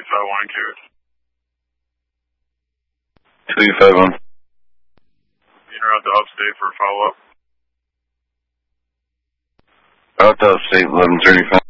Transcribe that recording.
251 carriage. 251. Interrupt the upstate for follow-up. Out to upstate, 1135.